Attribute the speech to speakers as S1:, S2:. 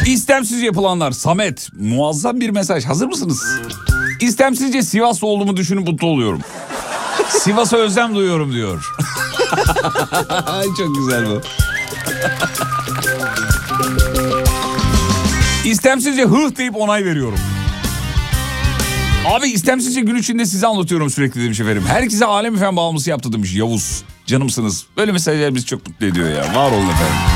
S1: İstemsiz yapılanlar. Samet, muazzam bir mesaj. Hazır mısınız? İstemsizce Sivaslı olduğumu düşünüp mutlu oluyorum. Sivas'a özlem duyuyorum diyor. Çok güzel bu. İstemsizce hıh deyip onay veriyorum. Abi istemsizce gün içinde size anlatıyorum sürekli demiş efendim. Herkese Alem FM bağımlısı yaptı demiş Yavuz. Canımsınız. Böyle mesajlar bizi çok mutlu ediyor ya. Var olun efendim.